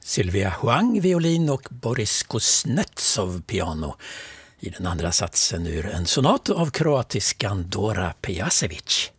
Sylvia Huang, violin och Boris Kuznetsov, piano. I den andra satsen ur en sonat av kroatiskan Dora Pejacevic.